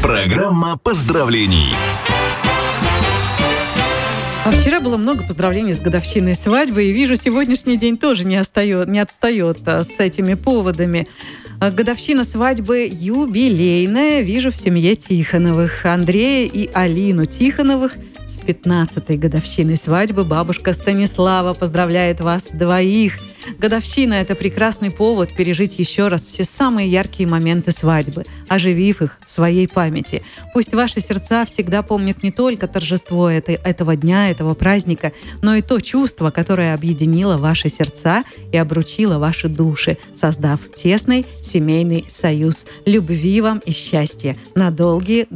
Программа поздравлений. А вчера было много поздравлений с годовщиной свадьбы, и вижу, сегодняшний день тоже не отстает с этими поводами. Годовщина свадьбы юбилейная, вижу в семье Тихоновых. Андрея и Алину Тихоновых с 15-й годовщиной свадьбы бабушка Станислава поздравляет вас двоих. Годовщина – это прекрасный повод пережить еще раз все самые яркие моменты свадьбы, оживив их в своей памяти. Пусть ваши сердца всегда помнят не только торжество этого дня, этого праздника, но и то чувство, которое объединило ваши сердца и обручило ваши души, создав тесный семейный союз. Любви вам и счастья на долгие